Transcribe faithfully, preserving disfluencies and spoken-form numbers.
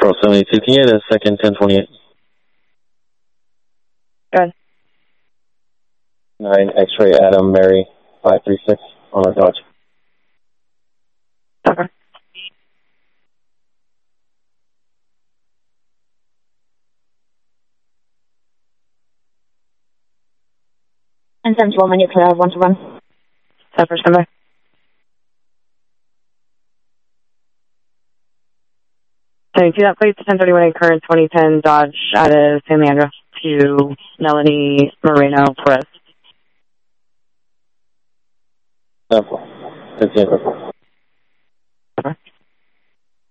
Control seventy-two, can you get a second ten twenty-eight? Good. nine X-ray Adam Mary five three six on our Dodge. Okay. And Central, when you're clear, I want to run. Separate number. Can you see that plate? ten thirty-one current twenty ten Dodge out of San Leandro to Melanie Moreno Perez. No, fifteen.